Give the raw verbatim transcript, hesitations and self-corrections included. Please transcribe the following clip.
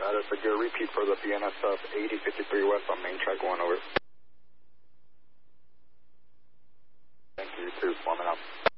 Status, a good repeat for the B N S F eighty fifty-three West on main track one, over. Thank you, two, forming up.